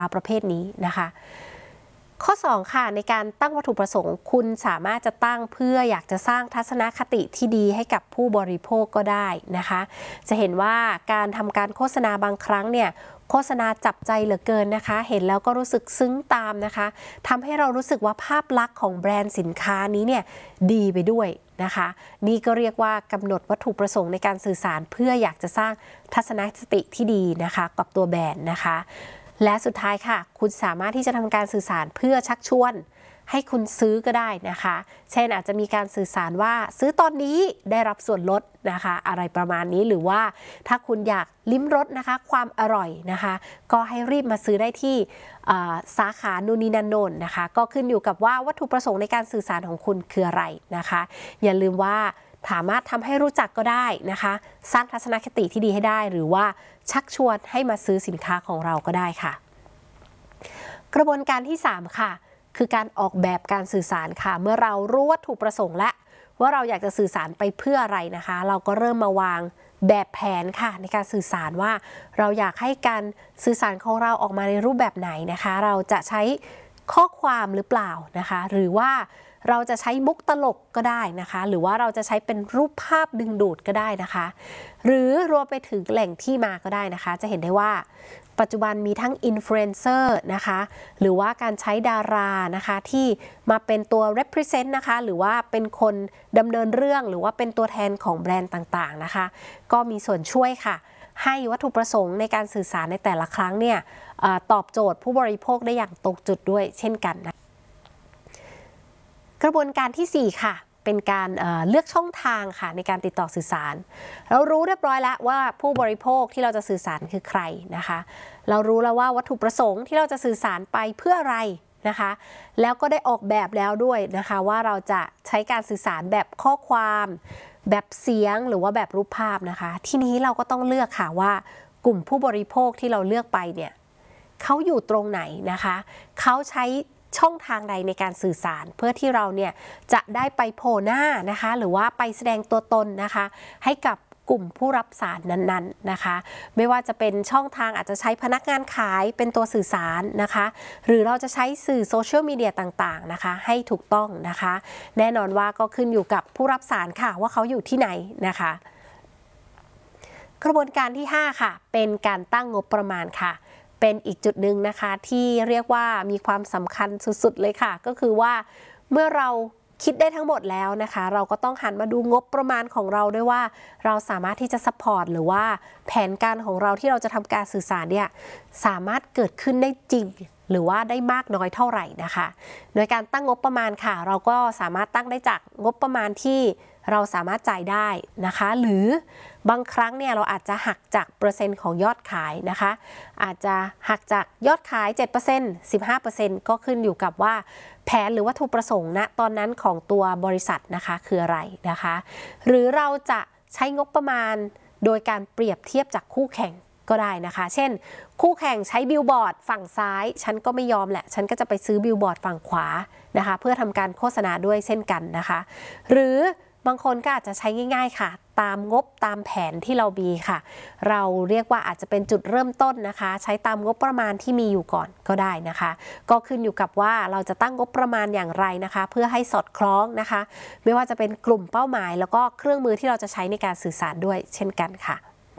ประเภทนี้นะคะข้อ2ค่ะในการตั้งวัตถุประสงค์คุณสามารถจะตั้งเพื่ออยากจะสร้างทัศนคติที่ดีให้กับผู้บริโภคก็ได้นะคะจะเห็นว่าการทำการโฆษณาบางครั้งเนี่ยโฆษณาจับใจเหลือเกินนะคะเห็นแล้วก็รู้สึกซึ้งตามนะคะทำให้เรารู้สึกว่าภาพลักษณ์ของแบรนด์สินค้านี้เนี่ยดีไปด้วยนะคะนี่ก็เรียกว่ากำหนดวัตถุประสงค์ในการสื่อสารเพื่ออยากจะสร้างทัศนคติที่ดีนะคะกับตัวแบรนด์นะคะและสุดท้ายค่ะคุณสามารถที่จะทำการสื่อสารเพื่อชักชวนให้คุณซื้อก็ได้นะคะเช่นอาจจะมีการสื่อสารว่าซื้อตอนนี้ได้รับส่วนลดนะคะอะไรประมาณนี้หรือว่าถ้าคุณอยากลิ้มรสนะคะความอร่อยนะคะก็ให้รีบมาซื้อได้ที่สาขานูนีนันโนนนะคะก็ขึ้นอยู่กับว่าวัตถุประสงค์ในการสื่อสารของคุณคืออะไรนะคะอย่าลืมว่าสามารถทำให้รู้จักก็ได้นะคะสร้างทัศนคติที่ดีให้ได้หรือว่าชักชวนให้มาซื้อสินค้าของเราก็ได้ค่ะกระบวนการที่3ค่ะคือการออกแบบการสื่อสารค่ะเมื่อเรารู้วัตถุประสงค์และว่าเราอยากจะสื่อสารไปเพื่ออะไรนะคะเราก็เริ่มมาวางแบบแผนค่ะในการสื่อสารว่าเราอยากให้การสื่อสารของเราออกมาในรูปแบบไหนนะคะเราจะใช้ข้อความหรือเปล่านะคะหรือว่าเราจะใช้มุกตลกก็ได้นะคะหรือว่าเราจะใช้เป็นรูปภาพดึงดูดก็ได้นะคะหรือรวมไปถึงแหล่งที่มาก็ได้นะคะจะเห็นได้ว่าปัจจุบันมีทั้งอินฟลูเอนเซอร์นะคะหรือว่าการใช้ดารานะคะที่มาเป็นตัว represent นะคะหรือว่าเป็นคนดำเนินเรื่องหรือว่าเป็นตัวแทนของแบรนด์ต่างๆนะคะก็มีส่วนช่วยค่ะให้วัตถุประสงค์ในการสื่อสารในแต่ละครั้งเนี่ยตอบโจทย์ผู้บริโภคได้อย่างตรงจุดด้วยเช่นกันนะกระบวนการที่4ค่ะเป็นการเลือกช่องทางค่ะในการติดต่อสื่อสารเรารู้เรียบร้อยแล้วว่าผู้บริโภคที่เราจะสื่อสารคือใครนะคะเรารู้แล้วว่าวัตถุประสงค์ที่เราจะสื่อสารไปเพื่ออะไรนะคะแล้วก็ได้ออกแบบแล้วด้วยนะคะว่าเราจะใช้การสื่อสารแบบข้อความแบบเสียงหรือว่าแบบรูปภาพนะคะทีนี้เราก็ต้องเลือกค่ะว่ากลุ่มผู้บริโภคที่เราเลือกไปเนี่ยเขาอยู่ตรงไหนนะคะเขาใช้ช่องทางใดในการสื่อสารเพื่อที่เราเนี่ยจะได้ไปโผล่หน้านะคะหรือว่าไปแสดงตัวตนนะคะให้กับกลุ่มผู้รับสารนั้นๆนะคะไม่ว่าจะเป็นช่องทางอาจจะใช้พนักงานขายเป็นตัวสื่อสารนะคะหรือเราจะใช้สื่อโซเชียลมีเดียต่างๆนะคะให้ถูกต้องนะคะแน่นอนว่าก็ขึ้นอยู่กับผู้รับสารค่ะว่าเขาอยู่ที่ไหนนะคะกระบวนการที่5ค่ะเป็นการตั้งงบประมาณค่ะเป็นอีกจุดหนึ่งนะคะที่เรียกว่ามีความสำคัญสุดๆเลยค่ะก็คือว่าเมื่อเราคิดได้ทั้งหมดแล้วนะคะเราก็ต้องหันมาดูงบประมาณของเราด้วยว่าเราสามารถที่จะซัพพอร์ตหรือว่าแผนการของเราที่เราจะทำการสื่อสารเนี่ยสามารถเกิดขึ้นได้จริงหรือว่าได้มากน้อยเท่าไหร่นะคะโดยการตั้งงบประมาณค่ะเราก็สามารถตั้งได้จากงบประมาณที่เราสามารถจ่ายได้นะคะหรือบางครั้งเนี่ยเราอาจจะหักจากเปอร์เซ็นต์ของยอดขายนะคะอาจจะหักจากยอดขาย 7% 15% ก็ขึ้นอยู่กับว่าแผนหรือวัตถุประสงค์ณตอนนั้นของตัวบริษัทนะคะคืออะไรนะคะหรือเราจะใช้งบประมาณโดยการเปรียบเทียบจากคู่แข่งก็ได้นะคะเช่นคู่แข่งใช้บิลบอร์ดฝั่งซ้ายฉันก็ไม่ยอมแหละฉันก็จะไปซื้อบิลบอร์ดฝั่งขวานะคะเพื่อทำการโฆษณาด้วยเช่นกันนะคะหรือบางคนก็อาจจะใช้ง่ายๆค่ะตามงบตามแผนที่เรามีค่ะเราเรียกว่าอาจจะเป็นจุดเริ่มต้นนะคะใช้ตามงบประมาณที่มีอยู่ก่อนก็ได้นะคะก็ขึ้นอยู่กับว่าเราจะตั้งงบประมาณอย่างไรนะคะเพื่อให้สอดคล้องนะคะไม่ว่าจะเป็นกลุ่มเป้าหมายแล้วก็เครื่องมือที่เราจะใช้ในการสื่อสารด้วยเช่นกันค่ะ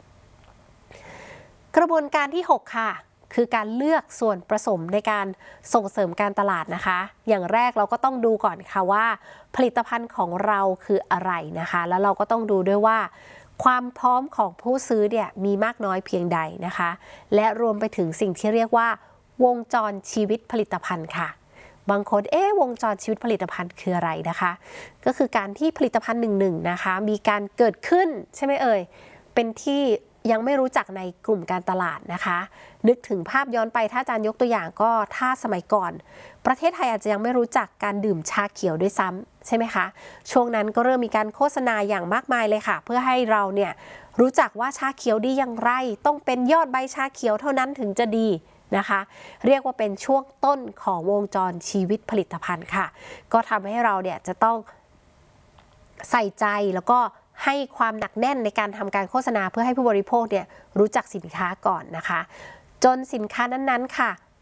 กระบวนการที่6ค่ะคือการเลือกส่วนผสมในการส่งเสริมการตลาดนะคะอย่างแรกเราก็ต้องดูก่อนค่ะว่าผลิตภัณฑ์ของเราคืออะไรนะคะแล้วเราก็ต้องดูด้วยว่าความพร้อมของผู้ซื้อเนี่ยมีมากน้อยเพียงใดนะคะและรวมไปถึงสิ่งที่เรียกว่าวงจรชีวิตผลิตภัณฑ์ค่ะบางคนวงจรชีวิตผลิตภัณฑ์คืออะไรนะคะก็คือการที่ผลิตภัณฑ์หนึ่งนะคะมีการเกิดขึ้นใช่ไหมเอ่ยเป็นที่ยังไม่รู้จักในกลุ่มการตลาดนะคะนึกถึงภาพย้อนไปถ้าอาจารย์ยกตัวอย่างก็ถ้าสมัยก่อนประเทศไทยอาจจะยังไม่รู้จักการดื่มชาเขียวด้วยซ้ำใช่ไหมคะช่วงนั้นก็เริ่มมีการโฆษณาอย่างมากมายเลยค่ะเพื่อให้เราเนี่ยรู้จักว่าชาเขียวดีอย่างไรต้องเป็นยอดใบชาเขียวเท่านั้นถึงจะดีนะคะเรียกว่าเป็นช่วงต้นของวงจรชีวิตผลิตภัณฑ์ค่ะก็ทำให้เราเนี่ยจะต้องใส่ใจแล้วก็ให้ความหนักแน่นในการทำการโฆษณาเพื่อให้ผู้บริโภคเนี่ยรู้จักสินค้าก่อนนะคะจนสินค้านั้นๆค่ะ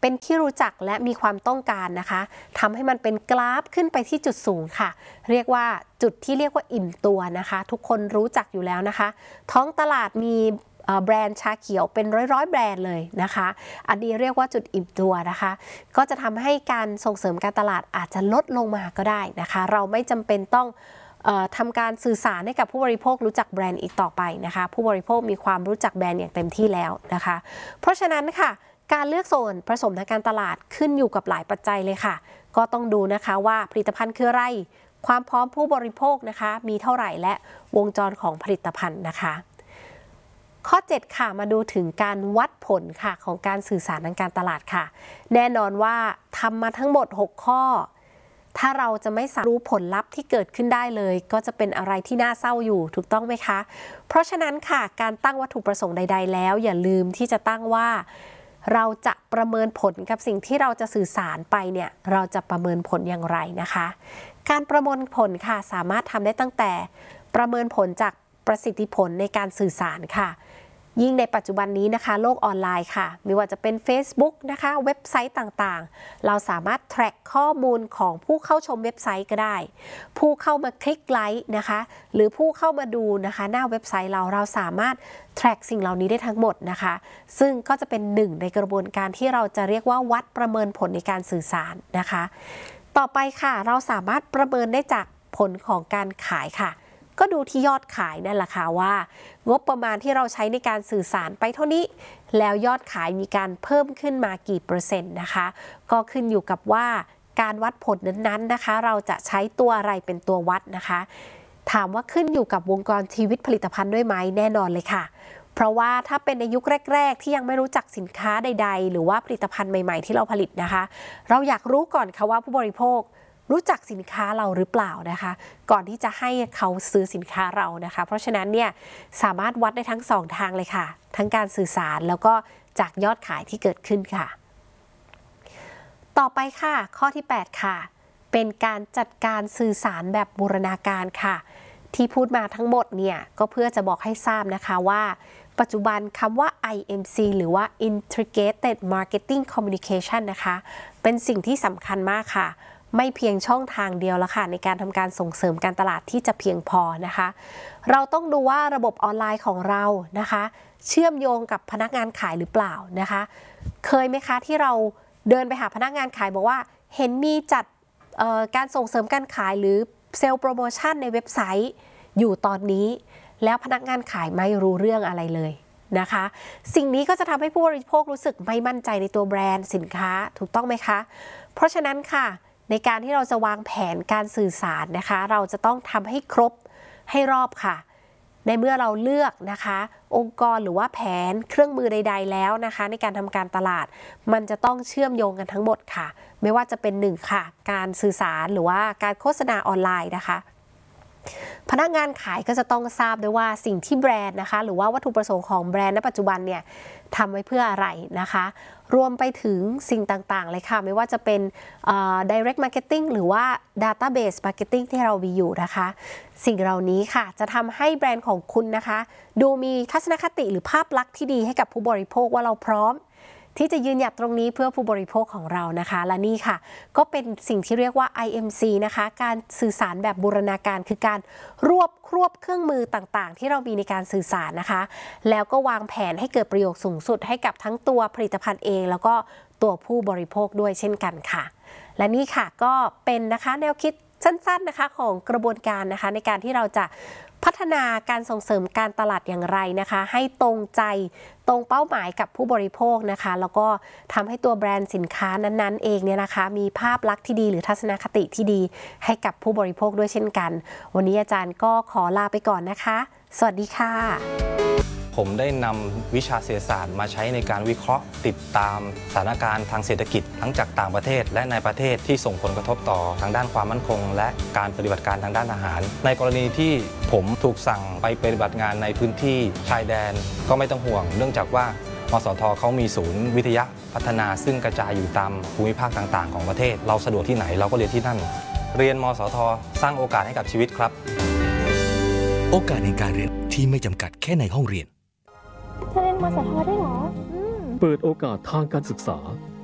เป็นที่รู้จักและมีความต้องการนะคะทำให้มันเป็นกราฟขึ้นไปที่จุดสูงค่ะเรียกว่าจุดที่เรียกว่าอิ่มตัวนะคะทุกคนรู้จักอยู่แล้วนะคะท้องตลาดมีแบรนด์ชาเขียวเป็นร้อยแบรนด์เลยนะคะอันนี้เรียกว่าจุดอิ่มตัวนะคะก็จะทำให้การส่งเสริมการตลาดอาจจะลดลงมาก็ได้นะคะเราไม่จำเป็นต้องทำการสื่อสารให้กับผู้บริโภครู้จักแบรนด์อีกต่อไปนะคะผู้บริโภคมีความรู้จักแบรนด์อย่างเต็มที่แล้วนะคะเพราะฉะนั้นค่ะการเลือกส่วนผสมในการตลาดขึ้นอยู่กับหลายปัจจัยเลยค่ะก็ต้องดูนะคะว่าผลิตภัณฑ์คืออะไรความพร้อมผู้บริโภคนะคะมีเท่าไหร่และวงจรของผลิตภัณฑ์นะคะข้อ 7 ค่ะมาดูถึงการวัดผลค่ะของการสื่อสารทางการตลาดค่ะแน่นอนว่าทำมาทั้งหมด6ข้อถ้าเราจะไม่รู้ผลลัพธ์ที่เกิดขึ้นได้เลยก็จะเป็นอะไรที่น่าเศร้าอยู่ถูกต้องไหมคะเพราะฉะนั้นค่ะการตั้งวัตถุประสงค์ใดๆแล้วอย่าลืมที่จะตั้งว่าเราจะประเมินผลกับสิ่งที่เราจะสื่อสารไปเนี่ยเราจะประเมินผลอย่างไรนะคะการประเมินผลค่ะสามารถทำได้ตั้งแต่ประเมินผลจากประสิทธิผลในการสื่อสารค่ะยิ่งในปัจจุบันนี้นะคะโลกออนไลน์ค่ะไม่ว่าจะเป็น Facebook นะคะเว็บไซต์ต่างๆเราสามารถ track ข้อมูลของผู้เข้าชมเว็บไซต์ก็ได้ผู้เข้ามาคลิกไลค์นะคะหรือผู้เข้ามาดูนะคะหน้าเว็บไซต์เราสามารถ track สิ่งเหล่านี้ได้ทั้งหมดนะคะซึ่งก็จะเป็นหนึ่งในกระบวนการที่เราจะเรียกว่าวัดประเมินผลในการสื่อสารนะคะต่อไปค่ะเราสามารถประเมินได้จากผลของการขายค่ะก็ดูที่ยอดขายนั่นแหละค่ะว่างบประมาณที่เราใช้ในการสื่อสารไปเท่านี้แล้วยอดขายมีการเพิ่มขึ้นมากี่เปอร์เซ็นต์นะคะก็ขึ้นอยู่กับว่าการวัดผลนั้นๆนะคะเราจะใช้ตัวอะไรเป็นตัววัดนะคะถามว่าขึ้นอยู่กับวงจรชีวิตผลิตภัณฑ์ด้วยไหมแน่นอนเลยค่ะเพราะว่าถ้าเป็นในยุคแรกๆที่ยังไม่รู้จักสินค้าใดๆหรือว่าผลิตภัณฑ์ใหม่ๆที่เราผลิตนะคะเราอยากรู้ก่อนค่ะว่าผู้บริโภครู้จักสินค้าเราหรือเปล่านะคะก่อนที่จะให้เขาซื้อสินค้าเรานะคะเพราะฉะนั้นเนี่ยสามารถวัดได้ทั้ง2ทางเลยค่ะทั้งการสื่อสารแล้วก็จากยอดขายที่เกิดขึ้นค่ะต่อไปค่ะข้อที่8ค่ะเป็นการจัดการสื่อสารแบบบูรณาการค่ะที่พูดมาทั้งหมดเนี่ยก็เพื่อจะบอกให้ทราบนะคะว่าปัจจุบันคำว่า IMC หรือว่า Integrated Marketing Communication นะคะเป็นสิ่งที่สำคัญมากค่ะไม่เพียงช่องทางเดียวละค่ะในการทำการส่งเสริมการตลาดที่จะเพียงพอนะคะเราต้องดูว่าระบบออนไลน์ของเรานะคะเชื่อมโยงกับพนักงานขายหรือเปล่านะคะเคยไหมคะที่เราเดินไปหาพนักงานขายบอกว่าเห็นมีจัดการส่งเสริมการขายหรือเซลล์โปรโมชั่นในเว็บไซต์อยู่ตอนนี้แล้วพนักงานขายไม่รู้เรื่องอะไรเลยนะคะสิ่งนี้ก็จะทำให้ผู้บริโภครู้สึกไม่มั่นใจในตัวแบรนด์สินค้าถูกต้องไหมคะเพราะฉะนั้นค่ะในการที่เราจะวางแผนการสื่อสารนะคะเราจะต้องทำให้ครบให้รอบค่ะในเมื่อเราเลือกนะคะองค์กรหรือว่าแผนเครื่องมือใดๆแล้วนะคะในการทำการตลาดมันจะต้องเชื่อมโยงกันทั้งหมดค่ะไม่ว่าจะเป็น1ค่ะการสื่อสารหรือว่าการโฆษณาออนไลน์นะคะพนักงานขายก็จะต้องทราบด้วยว่าสิ่งที่แบรนด์นะคะหรือว่าวัตถุประสงค์ของแบรนด์ณปัจจุบันเนี่ยทำไว้เพื่ออะไรนะคะรวมไปถึงสิ่งต่างๆเลยค่ะไม่ว่าจะเป็นdirect marketing หรือว่า database marketing ที่เรามีอยู่นะคะสิ่งเหล่านี้ค่ะจะทำให้แบรนด์ของคุณนะคะดูมีทัศนคติหรือภาพลักษณ์ที่ดีให้กับผู้บริโภคว่าเราพร้อมที่จะยืนหยัดตรงนี้เพื่อผู้บริโภคของเรานะคะและนี่ค่ะก็เป็นสิ่งที่เรียกว่า IMC นะคะการสื่อสารแบบบูรณาการคือการรวบเครื่องมือต่างๆที่เรามีในการสื่อสารนะคะแล้วก็วางแผนให้เกิดประโยชน์สูงสุดให้กับทั้งตัวผลิตภัณฑ์เองแล้วก็ตัวผู้บริโภคด้วยเช่นกันค่ะและนี่ค่ะก็เป็นนะคะแนวคิดสั้นๆนะคะของกระบวนการนะคะในการที่เราจะพัฒนาการส่งเสริมการตลาดอย่างไรนะคะให้ตรงใจตรงเป้าหมายกับผู้บริโภคนะคะแล้วก็ทำให้ตัวแบรนด์สินค้านั้นๆเองเนี่ยนะคะมีภาพลักษณ์ที่ดีหรือทัศนคติที่ดีให้กับผู้บริโภคด้วยเช่นกันวันนี้อาจารย์ก็ขอลาไปก่อนนะคะสวัสดีค่ะผมได้นำวิชาเศรษฐศาสตร์มาใช้ในการวิเคราะห์ติดตามสถานการณ์ทางเศรษฐกิจทั้งจากต่างประเทศและในประเทศที่ส่งผลกระทบต่อทางด้านความมั่นคงและการปฏิบัติการทางด้านอาหารในกรณีที่ผมถูกสั่งไปปฏิบัติงานในพื้นที่ชายแดนก็ไม่ต้องห่วงเนื่องจากว่ามสท.เขามีศูนย์วิทยาพัฒนาซึ่งกระจายอยู่ตามภูมิภาคต่างๆของประเทศเราสะดวกที่ไหนเราก็เรียนที่นั่นเรียนมสท.สร้างโอกาสให้กับชีวิตครับโอกาสในการเรียนที่ไม่จำกัดแค่ในห้องเรียนเธอเรียนมสทได้เหรอเปิดโอกาสทางการศึกษา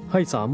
ให้สามารถ